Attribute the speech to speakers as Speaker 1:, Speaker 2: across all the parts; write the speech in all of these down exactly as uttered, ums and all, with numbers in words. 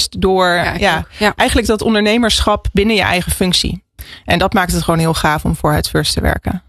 Speaker 1: juist door ja, ja,
Speaker 2: ja.
Speaker 1: eigenlijk dat ondernemerschap binnen je eigen functie. En dat maakt het gewoon heel gaaf om voor het First te werken.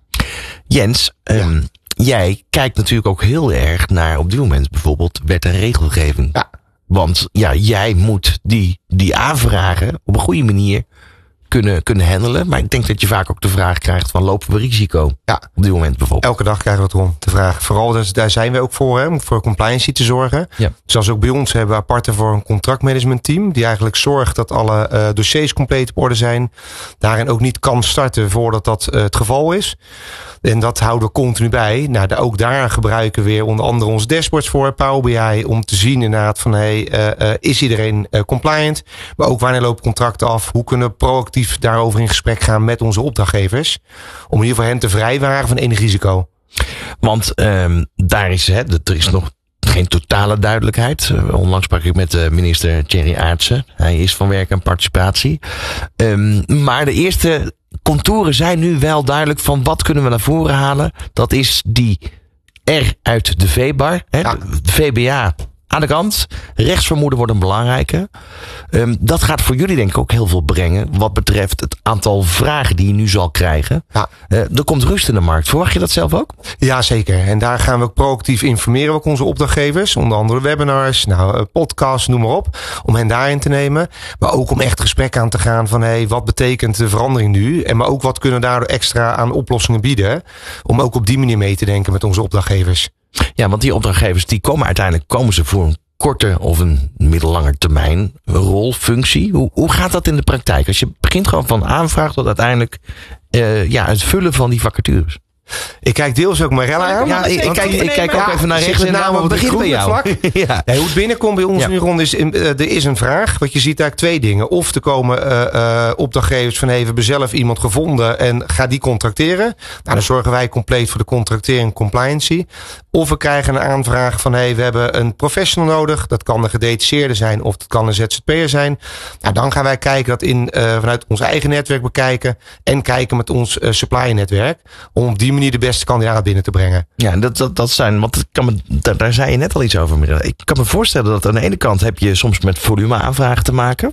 Speaker 3: Jens, ja. um, jij kijkt natuurlijk ook heel erg naar op dit moment bijvoorbeeld wet en regelgeving.
Speaker 4: Ja. Want
Speaker 3: ja, jij moet die, die aanvragen op een goede manier kunnen, kunnen handelen. Maar ik denk dat je vaak ook de vraag krijgt van lopen we risico?
Speaker 4: Ja.
Speaker 3: Op dit moment bijvoorbeeld.
Speaker 4: Elke dag krijgen we het om de vraag. Vooral dus, daar zijn we ook voor, hè, om voor compliance te zorgen.
Speaker 3: Ja.
Speaker 4: Zoals ook bij ons hebben we apart voor een contractmanagement team. Die eigenlijk zorgt dat alle uh, dossiers compleet op orde zijn. Daarin ook niet kan starten voordat dat uh, het geval is. En dat houden we continu bij. Nou, de, ook daar gebruiken we weer onder andere onze dashboards voor, Power B I, om te zien inderdaad van hey, uh, uh, is iedereen uh, compliant? Maar ook wanneer lopen contracten af? Hoe kunnen we proactief daarover in gesprek gaan met onze opdrachtgevers? Om in ieder geval hen te vrijwaren van enig risico.
Speaker 3: Want um, daar is, hè, er is nog geen totale duidelijkheid. Uh, onlangs sprak ik met uh, minister Thierry Aartsen. Hij is van werk en participatie. Um, maar de eerste contouren zijn nu wel duidelijk van wat kunnen we naar voren halen. Dat is die R uit de V-bar. Hè, ja. De V B A aan de kant. Rechtsvermoeden wordt een belangrijke. Um, dat gaat voor jullie denk ik ook heel veel brengen. Wat betreft het aantal vragen die je nu zal krijgen. Ja. Uh, er komt rust in de markt. Verwacht je dat zelf ook?
Speaker 4: Ja, zeker. En daar gaan we ook proactief informeren. Ook onze opdrachtgevers. Onder andere webinars, nou, podcasts, noem maar op. Om hen daarin te nemen. Maar ook om echt gesprek aan te gaan van hey, wat betekent de verandering nu? En maar ook wat kunnen we daardoor extra aan oplossingen bieden. Om ook op die manier mee te denken met onze opdrachtgevers.
Speaker 3: Ja, want die opdrachtgevers die komen uiteindelijk komen ze voor een korte of een middellange termijn rol, functie. Hoe, hoe gaat dat in de praktijk? Als je begint gewoon van aanvraag tot uiteindelijk uh, ja, het vullen van die vacatures.
Speaker 4: Ik kijk deels ook Marella aan.
Speaker 3: Ja, ik, ik, kijk, ik kijk ook ja, even naar rechts en naar wat begint bij jou.
Speaker 4: ja. Nee, hoe het binnenkomt bij ons ja. nu rond is, uh, er is een vraag. Want je ziet eigenlijk twee dingen. Of er komen uh, uh, opdrachtgevers van hey, we hebben zelf iemand gevonden en ga die contracteren. Nou, dan zorgen wij compleet voor de contractering en compliancy. Of we krijgen een aanvraag van hey, we hebben een professional nodig. Dat kan een gedetacheerde zijn of dat kan een Z Z P'er zijn. Nou, dan gaan wij kijken dat in, uh, vanuit ons eigen netwerk bekijken. En kijken met ons uh, supplier netwerk. Om op die manier de beste kandidaat binnen te brengen.
Speaker 3: Ja, dat, dat, dat zijn, want kan me, daar, daar zei je net al iets over. Ik kan me voorstellen dat aan de ene kant heb je soms met volume aanvragen te maken.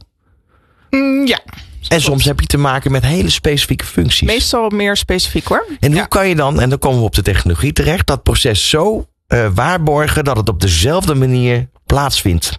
Speaker 1: Mm, ja.
Speaker 3: En soms heb je te maken met hele specifieke functies.
Speaker 1: Meestal meer specifiek hoor.
Speaker 3: En hoe
Speaker 1: ja.
Speaker 3: kan je dan, en dan komen we op de technologie terecht, dat proces zo uh, waarborgen dat het op dezelfde manier plaatsvindt?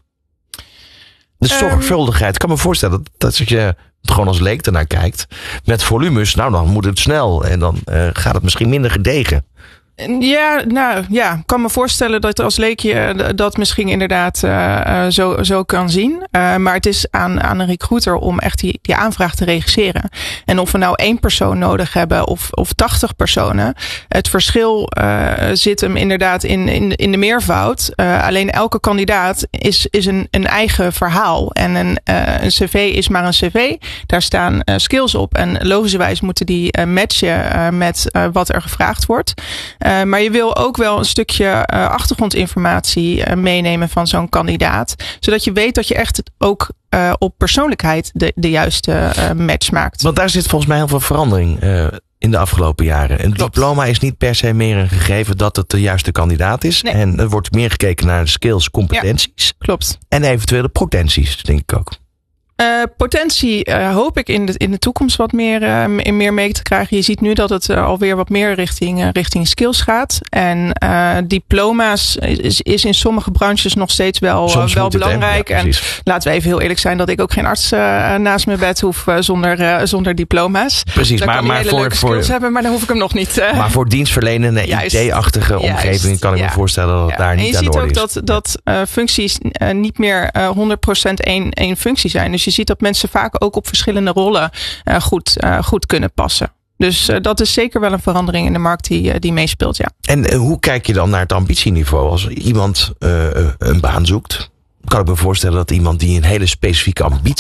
Speaker 3: De zorgvuldigheid. Ik kan me voorstellen dat, dat als je gewoon als leek ernaar kijkt. Met volumes, nou dan moet het snel. En dan uh, gaat het misschien minder gedegen.
Speaker 1: Ja, nou ja, ik kan me voorstellen dat als leekje dat misschien inderdaad uh, zo, zo kan zien. Uh, maar het is aan, aan een recruiter om echt die, die aanvraag te regisseren. En of we nou één persoon nodig hebben of, of tachtig personen. Het verschil uh, zit hem inderdaad in, in, in de meervoud. Uh, alleen elke kandidaat is, is een, een eigen verhaal. En een, uh, een cv is maar een cv. Daar staan uh, skills op. En logischerwijs moeten die uh, matchen uh, met uh, wat er gevraagd wordt. Uh, maar je wil ook wel een stukje uh, achtergrondinformatie uh, meenemen van zo'n kandidaat. Zodat je weet dat je echt ook uh, op persoonlijkheid de, de juiste uh, match maakt.
Speaker 3: Want daar zit volgens mij heel veel verandering uh, in de afgelopen jaren. Een Klopt. diploma is niet per se meer een gegeven dat het de juiste kandidaat is. Nee. En er wordt meer gekeken naar de skills, competenties.
Speaker 1: Ja, klopt.
Speaker 3: En eventuele potenties, denk ik ook.
Speaker 1: Uh, potentie uh, hoop ik in de, in de toekomst wat meer, uh, meer mee te krijgen. Je ziet nu dat het uh, alweer wat meer richting, uh, richting skills gaat. En uh, diploma's is, is in sommige branches nog steeds wel, uh, wel belangrijk. Het, ja, en laten we even heel eerlijk zijn dat ik ook geen arts uh, naast mijn bed hoef uh, zonder, uh, zonder diploma's.
Speaker 3: Precies,
Speaker 1: dan
Speaker 3: maar,
Speaker 1: kan die
Speaker 3: maar
Speaker 1: hele
Speaker 3: voor,
Speaker 1: leuke skills voor, hebben, maar dan hoef ik hem nog niet. Uh,
Speaker 3: maar voor dienstverlenende I T-achtige omgeving kan ik ja. me voorstellen dat het ja. daar niet aan de orde is.
Speaker 1: En je ziet ook dat, dat uh, functies uh, niet meer uh, honderd procent één, één functie zijn. Dus je ziet dat mensen vaak ook op verschillende rollen uh, goed, uh, goed kunnen passen. Dus uh, dat is zeker wel een verandering in de markt die, uh, die meespeelt, ja.
Speaker 3: En uh, hoe kijk je dan naar het ambitieniveau? Als iemand uh, een baan zoekt, kan ik me voorstellen dat iemand die een hele specifieke ambitie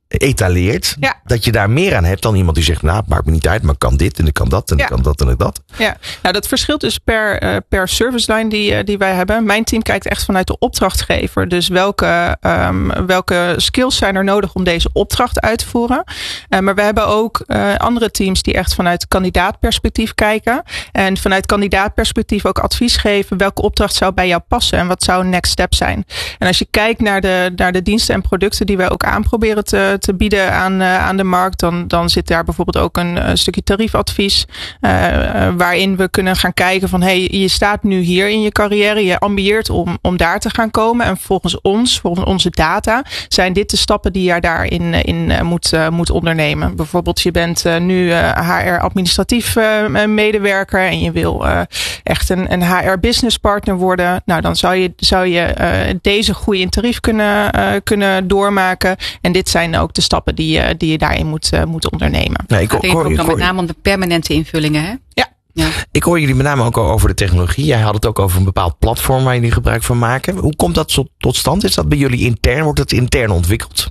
Speaker 3: etaleert,
Speaker 1: ja.
Speaker 3: dat je daar meer aan hebt dan iemand die zegt, nou, het maakt me niet uit, maar ik kan dit en ik kan dat en
Speaker 1: ja.
Speaker 3: ik kan dat en ik dat.
Speaker 1: Ja, nou dat verschilt dus per, uh, per service line die, uh, die wij hebben. Mijn team kijkt echt vanuit de opdrachtgever. Dus welke, um, welke skills zijn er nodig om deze opdracht uit te voeren. Uh, maar we hebben ook uh, andere teams die echt vanuit kandidaatperspectief kijken. En vanuit kandidaatperspectief ook advies geven welke opdracht zou bij jou passen en wat zou een next step zijn. En als je kijkt naar de, naar de diensten en producten die wij ook aanproberen te, te bieden aan, uh, aan de markt, dan, dan zit daar bijvoorbeeld ook een, een stukje tariefadvies. Uh, uh, waarin we kunnen gaan kijken van hey, je staat nu hier in je carrière, je ambieert om, om daar te gaan komen. En volgens ons, volgens onze data, zijn dit de stappen die je daarin in, uh, moet, uh, moet ondernemen. Bijvoorbeeld je bent uh, nu uh, H R-administratief uh, medewerker en je wil uh, echt een, een H R-business partner worden. Nou, dan zou je, zou je uh, deze groei in tarief kunnen, uh, kunnen doormaken. En dit zijn ook de stappen die, uh, die je daarin moet, uh, moet ondernemen.
Speaker 2: Nee, ik, ik hoor, ik hoor, met name om de permanente invullingen, hè?
Speaker 1: Ja.
Speaker 2: Ja.
Speaker 3: Ik hoor jullie met name ook over de technologie. Jij had het ook over een bepaald platform waar jullie gebruik van maken. Hoe komt dat tot stand? Is dat bij jullie intern? Wordt dat intern ontwikkeld?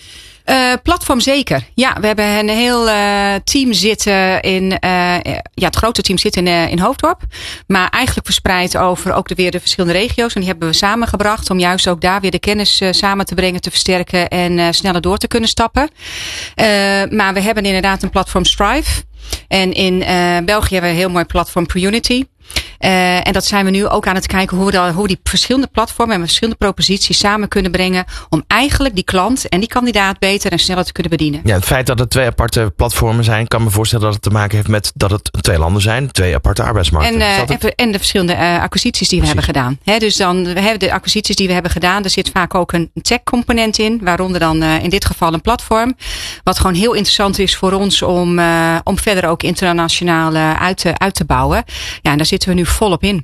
Speaker 2: Uh, platform zeker. Ja, we hebben een heel uh, team zitten in, uh, ja, het grote team zit in, uh, in Hoofddorp. Maar eigenlijk verspreid over ook de, weer de verschillende regio's. En die hebben we samengebracht om juist ook daar weer de kennis uh, samen te brengen, te versterken en uh, sneller door te kunnen stappen. Uh, maar we hebben inderdaad een platform Strive. En in uh, België hebben we een heel mooi platform ProUnity. Uh, en dat zijn we nu ook aan het kijken hoe we, dan, hoe we die verschillende platformen en verschillende proposities samen kunnen brengen. Om eigenlijk die klant en die kandidaat beter en sneller te kunnen bedienen.
Speaker 3: Ja, het feit dat het twee aparte platformen zijn, kan me voorstellen dat het te maken heeft met dat het twee landen zijn, twee aparte arbeidsmarkten.
Speaker 2: En, uh, en, en de verschillende uh, acquisities die Precies. we hebben gedaan. He, dus dan, we hebben de acquisities die we hebben gedaan, er zit vaak ook een tech component in. Waaronder dan uh, in dit geval een platform. Wat gewoon heel interessant is voor ons om, uh, om verder ook internationaal uh, uit, te, uit te bouwen. Ja, en daar zitten we nu volop in.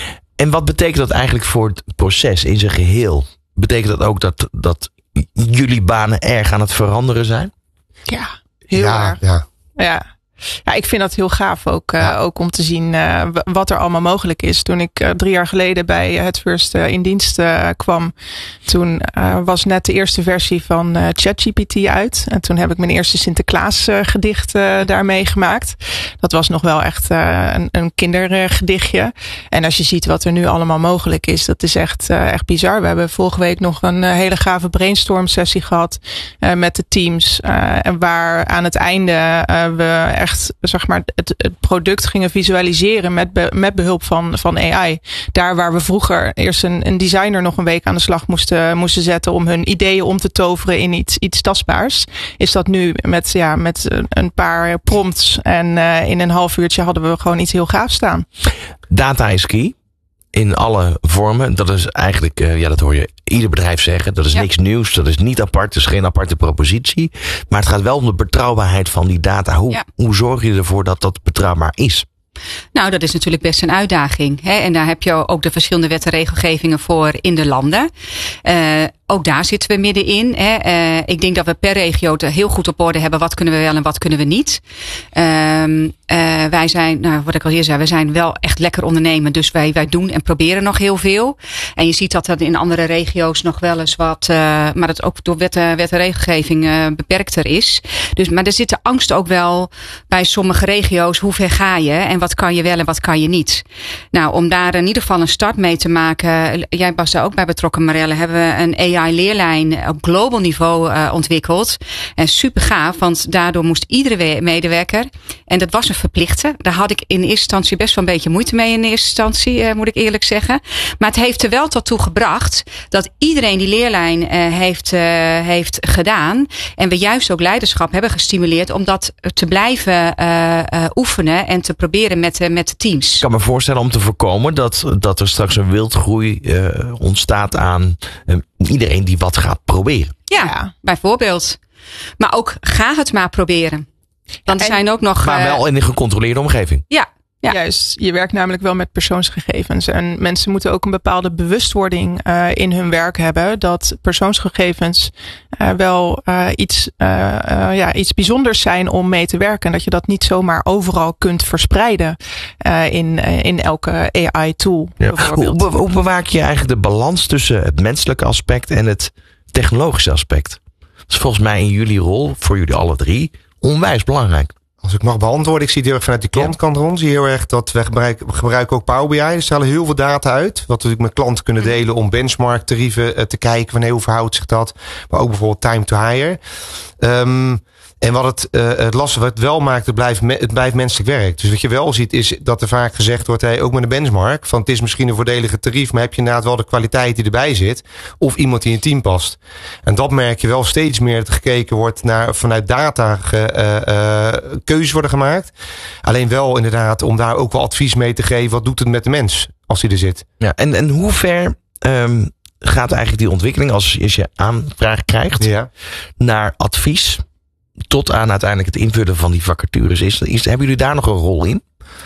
Speaker 3: En wat betekent dat eigenlijk voor het proces in zijn geheel? Betekent dat ook dat, dat jullie banen erg aan het veranderen zijn?
Speaker 1: Ja, heel
Speaker 4: ja,
Speaker 1: erg.
Speaker 4: Ja.
Speaker 1: Ja. Ja, ik vind dat heel gaaf ook, uh,
Speaker 3: ja.
Speaker 1: ook om te zien uh, wat er allemaal mogelijk is. Toen ik uh, drie jaar geleden bij het First uh, in dienst uh, kwam, toen uh, was net de eerste versie van uh, ChatGPT uit. En toen heb ik mijn eerste Sinterklaas uh, gedicht uh, daarmee gemaakt. Dat was nog wel echt uh, een, een kindergedichtje. En als je ziet wat er nu allemaal mogelijk is, dat is echt, uh, echt bizar. We hebben vorige week nog een uh, hele gave brainstorm sessie gehad uh, met de teams. Uh, waar aan het einde uh, we echt zeg maar, het, het product gingen visualiseren met, be, met behulp van, van A I. Daar waar we vroeger eerst een, een designer nog een week aan de slag moesten, moesten zetten om hun ideeën om te toveren in iets, iets tastbaars, is dat nu met, ja, met een paar prompts en uh, in een half uurtje hadden we gewoon iets heel gaafs staan.
Speaker 3: Data is key. In alle vormen. Dat is eigenlijk, uh, ja, dat hoor je ieder bedrijf zeggen. Dat is ja. niks nieuws. Dat is niet apart. Dat is geen aparte propositie. Maar het gaat wel om de betrouwbaarheid van die data. Hoe, ja. hoe zorg je ervoor dat dat betrouwbaar is?
Speaker 2: Nou, dat is natuurlijk best een uitdaging. Hè? En daar heb je ook de verschillende wet en regelgevingen voor in de landen. Uh, ook daar zitten we middenin. Hè? Uh, ik denk dat we per regio het heel goed op orde hebben. Wat kunnen we wel en wat kunnen we niet. Uh, uh, wij zijn, nou, wat ik al hier zei, we zijn wel echt lekker ondernemen. Dus wij, wij doen en proberen nog heel veel. En je ziet dat dat in andere regio's nog wel eens wat, uh, maar dat ook door wet, uh, wet en regelgeving uh, beperkter is. Dus, maar er zit de angst ook wel bij sommige regio's. Hoe ver ga je en wat kan je wel en wat kan je niet? Nou, om daar in ieder geval een start mee te maken. Jij was daar ook bij betrokken, Marelle. Hebben we een A I-leerlijn op global niveau uh, ontwikkeld. En super gaaf, want daardoor moest iedere medewerker, en dat was een verplichte. Daar had ik in eerste instantie best wel een beetje moeite mee in eerste instantie, uh, moet ik eerlijk zeggen. Maar het heeft er wel tot toe gebracht dat iedereen die leerlijn uh, heeft, uh, heeft gedaan. En we juist ook leiderschap hebben gestimuleerd om dat te blijven uh, uh, oefenen en te proberen met, uh, met de teams.
Speaker 3: Ik kan me voorstellen om te voorkomen dat, dat er straks een wildgroei uh, ontstaat aan uh, iedereen die wat gaat proberen.
Speaker 2: Ja, ja, bijvoorbeeld. Maar ook ga het maar proberen. Want er zijn ook nog.
Speaker 3: Maar wel in een gecontroleerde omgeving.
Speaker 2: Ja. Ja.
Speaker 1: Juist, je werkt namelijk wel met persoonsgegevens. En mensen moeten ook een bepaalde bewustwording uh, in hun werk hebben. Dat persoonsgegevens uh, wel uh, iets, uh, uh, ja, iets bijzonders zijn om mee te werken. En dat je dat niet zomaar overal kunt verspreiden uh, in, uh, in elke A I-tool.
Speaker 3: Ja. Hoe, hoe, hoe bewaak je eigenlijk de balans tussen het menselijke aspect en het technologische aspect? is volgens mij in jullie rol, voor jullie alle drie, onwijs belangrijk.
Speaker 4: Als ik mag beantwoorden, ik zie het heel erg vanuit die klantkant rond. Zie je heel erg dat we gebruiken, we gebruiken ook Power B I. Er stellen heel veel data uit. Wat we natuurlijk met klanten kunnen delen om benchmark tarieven te kijken. Van hey, hoe verhoudt zich dat? Maar ook bijvoorbeeld time to hire. Um, En wat het, uh, het lastige wat het wel maakt, het blijft, me, het blijft menselijk werk. Dus wat je wel ziet is dat er vaak gezegd wordt, hey, ook met een benchmark, van het is misschien een voordelige tarief, maar heb je inderdaad wel de kwaliteit die erbij zit, of iemand die in je team past. En dat merk je wel steeds meer, dat er gekeken wordt naar vanuit data ge, uh, uh, keuzes worden gemaakt. Alleen wel inderdaad om daar ook wel advies mee te geven, wat doet het met de mens als hij er zit.
Speaker 3: Ja, en, en hoe ver um, gaat eigenlijk die ontwikkeling als, als je aanvraag krijgt ja. naar advies? Tot aan uiteindelijk het invullen van die vacatures. Is, is, hebben jullie daar nog een rol in?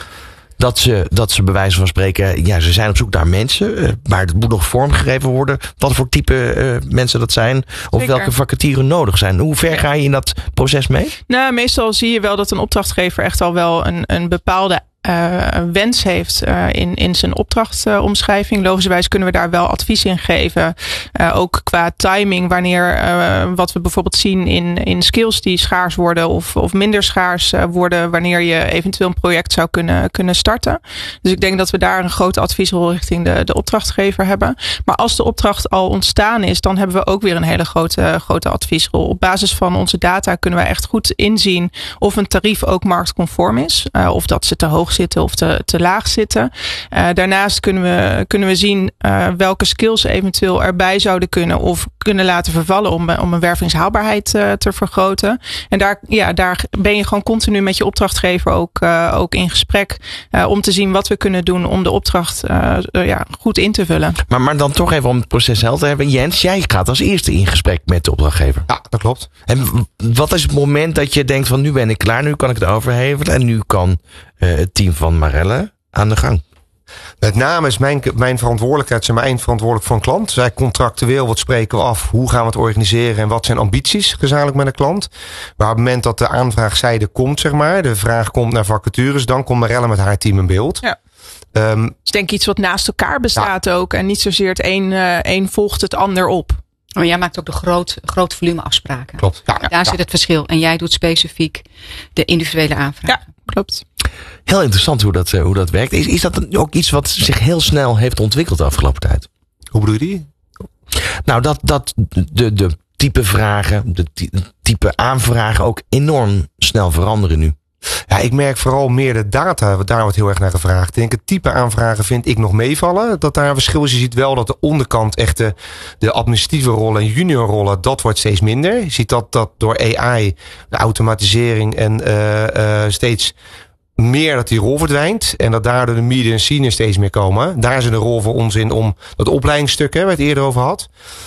Speaker 3: Dat ze, dat ze bij wijze van spreken, ja, ze zijn op zoek naar mensen, maar het moet nog vormgegeven worden. Wat voor type uh, mensen dat zijn, of Zeker. welke vacatures nodig zijn. Hoe ver ga je in dat proces mee?
Speaker 1: Nou, meestal zie je wel dat een opdrachtgever echt al wel een, een bepaalde Uh, wens heeft uh, in, in zijn opdrachtomschrijving. Uh, Logischerwijs kunnen we daar wel advies in geven. Uh, ook qua timing, wanneer uh, wat we bijvoorbeeld zien in, in skills die schaars worden of, of minder schaars uh, worden, wanneer je eventueel een project zou kunnen, kunnen starten. Dus ik denk dat we daar een grote adviesrol richting de, de opdrachtgever hebben. Maar als de opdracht al ontstaan is, dan hebben we ook weer een hele grote, grote adviesrol. Op basis van onze data kunnen wij echt goed inzien of een tarief ook marktconform is. Uh, of dat ze te hoog zitten of te, te laag zitten. Uh, daarnaast kunnen we, kunnen we zien uh, welke skills eventueel erbij zouden kunnen of kunnen laten vervallen om, om een wervingshaalbaarheid uh, te vergroten. En daar, ja, daar ben je gewoon continu met je opdrachtgever ook, uh, ook in gesprek uh, om te zien wat we kunnen doen om de opdracht uh, uh, ja, goed in te vullen.
Speaker 3: Maar, maar dan toch even om het proces helder te hebben. Jens, jij gaat als eerste in gesprek met de opdrachtgever.
Speaker 4: Ja, dat klopt.
Speaker 3: En wat is het moment dat je denkt van nu ben ik klaar, nu kan ik het overhevelen en nu kan uh, het team van Marelle aan de gang?
Speaker 4: Met name is mijn, mijn verantwoordelijkheid, zijn mijn eindverantwoordelijk voor een klant. Zij contractueel, wat spreken we af? Hoe gaan we het organiseren en wat zijn ambities gezamenlijk met een klant? Maar op het moment dat de aanvraagzijde komt, zeg maar, de vraag komt naar vacatures, dan komt Marelle met haar team in beeld.
Speaker 1: Ja. Um, dus denk iets wat naast elkaar bestaat ja. ook en niet zozeer het een, uh, een volgt het ander op.
Speaker 2: Maar jij maakt ook de groot, groot volume afspraken.
Speaker 4: Klopt. Ja,
Speaker 2: Daar
Speaker 4: ja.
Speaker 2: zit het verschil. En jij doet specifiek de individuele aanvragen.
Speaker 1: Ja, klopt.
Speaker 3: Heel interessant hoe dat, hoe dat werkt. Is, is dat ook iets wat zich heel snel heeft ontwikkeld de afgelopen tijd?
Speaker 4: Hoe bedoel je die?
Speaker 3: Nou, dat, dat de, de type vragen, de type aanvragen ook enorm snel veranderen nu.
Speaker 4: Ja, ik merk vooral meer de data, daar wordt heel erg naar gevraagd. Ik denk het type aanvragen vind ik nog meevallen. Dat daar een verschil is. Je ziet wel dat de onderkant echt de, de administratieve rollen en juniorrollen, dat wordt steeds minder. Je ziet dat dat door A I, de automatisering en uh, uh, steeds meer dat die rol verdwijnt. En dat daardoor de media en senior steeds meer komen. Daar is een rol voor ons in om dat opleidingsstuk, hè, waar we het eerder over had.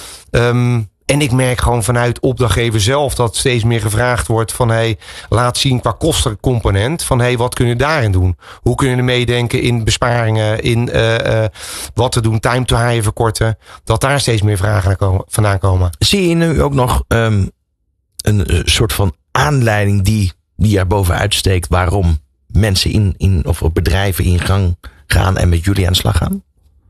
Speaker 4: Um, En ik merk gewoon vanuit opdrachtgever zelf dat steeds meer gevraagd wordt van hey, laat zien qua kostencomponent van hey, wat kun je daarin doen? Hoe kun je er meedenken in besparingen, in uh, uh, wat te doen, time to hire verkorten? Dat daar steeds meer vragen naar komen, vandaan komen.
Speaker 3: Zie je nu ook nog um, een uh, soort van aanleiding die, die er bovenuit steekt waarom mensen in, in of bedrijven in gang gaan en met jullie aan de slag gaan?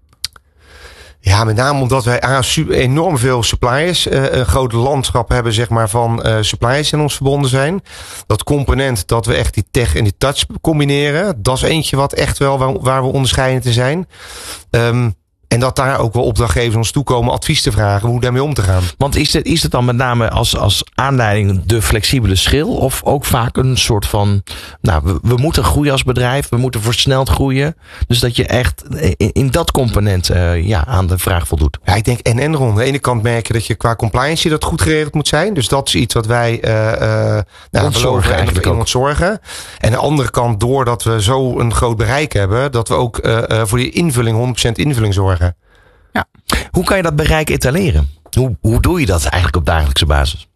Speaker 4: Ja, met name omdat wij A, enorm veel suppliers, uh, een groot landschap hebben zeg maar van uh, suppliers in ons verbonden zijn. Dat component dat we echt die tech en die touch combineren, dat is eentje wat echt wel waar, waar we onderscheidend te zijn. Um, En dat daar ook wel opdrachtgevers ons toekomen advies te vragen hoe daarmee om te gaan.
Speaker 3: Want is het, is het dan met name als, als aanleiding de flexibele schil? Of ook vaak een soort van, nou, we, we moeten groeien als bedrijf. We moeten versneld groeien. Dus dat je echt in, in dat component uh, ja, aan de vraag voldoet.
Speaker 4: Ja, ik denk en en rond. Aan de ene kant merk je dat je qua compliance dat goed geregeld moet zijn. Dus dat is iets wat wij uh, uh, nou,
Speaker 3: ontzorgen eigenlijk ook.
Speaker 4: Ontzorgen. En aan de andere kant, doordat we zo een groot bereik hebben, dat we ook uh, uh, voor die invulling, honderd procent invulling zorgen.
Speaker 1: Ja.
Speaker 3: Hoe kan je dat bereik etaleren? Hoe, hoe doe je dat eigenlijk op dagelijkse basis?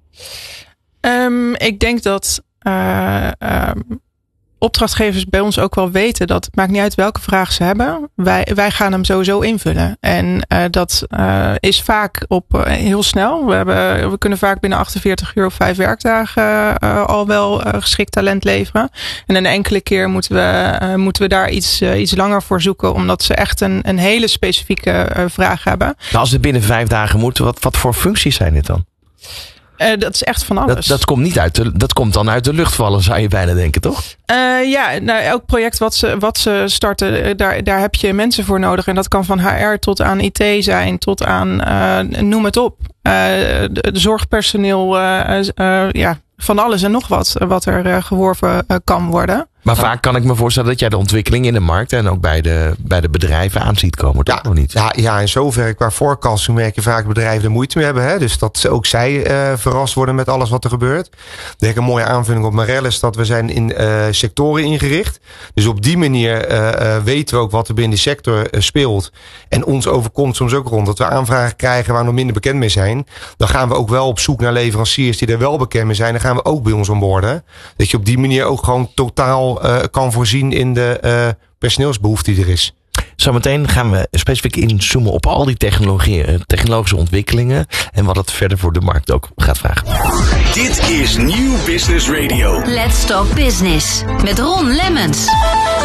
Speaker 1: Um, ik denk dat uh, um, opdrachtgevers bij ons ook wel weten dat het maakt niet uit welke vraag ze hebben. Wij, wij gaan hem sowieso invullen. En uh, dat uh, is vaak op uh, heel snel. We, hebben, we kunnen vaak binnen achtenveertig uur of vijf werkdagen uh, al wel uh, geschikt talent leveren. En een enkele keer moeten we, uh, moeten we daar iets, uh, iets langer voor zoeken. Omdat ze echt een, een hele specifieke uh, vraag hebben.
Speaker 3: Nou, als het binnen vijf dagen moet, wat, wat voor functies zijn dit dan?
Speaker 1: Uh, dat is echt van alles.
Speaker 3: Dat, dat, komt niet uit de, dat komt dan uit de lucht vallen, zou je bijna denken, toch?
Speaker 1: Uh, ja, nou, elk project wat ze, wat ze starten, daar, daar heb je mensen voor nodig. En dat kan van H R tot aan I T zijn, tot aan, uh, noem het op. Uh, de, de zorgpersoneel, uh, uh, ja, van alles en nog wat, wat er uh, geworven uh, kan worden.
Speaker 3: Maar vaak kan ik me voorstellen dat jij de ontwikkeling in de markt en ook bij de, bij de bedrijven aan ziet komen, toch?
Speaker 4: Ja,
Speaker 3: of niet?
Speaker 4: Ja, ja, in zoverre qua forecasting merk je vaak bedrijven er moeite mee hebben. Hè? Dus dat ook zij uh, verrast worden met alles wat er gebeurt. Denk ik een mooie aanvulling op Marel is dat we zijn in uh, sectoren ingericht. Dus op die manier uh, uh, weten we ook wat er binnen die sector uh, speelt. En ons overkomt soms ook rond dat we aanvragen krijgen waar we nog minder bekend mee zijn. Dan gaan we ook wel op zoek naar leveranciers die er wel bekend mee zijn. Dan gaan we ook bij ons onboarden. Dat je op die manier ook gewoon totaal Uh, kan voorzien in de uh, personeelsbehoefte die er is.
Speaker 3: Zometeen gaan we specifiek inzoomen op al die technologie, technologische ontwikkelingen en wat het verder voor de markt ook gaat vragen.
Speaker 5: Dit is Nieuw Business Radio.
Speaker 6: Let's Talk Business met Ron Lemmens.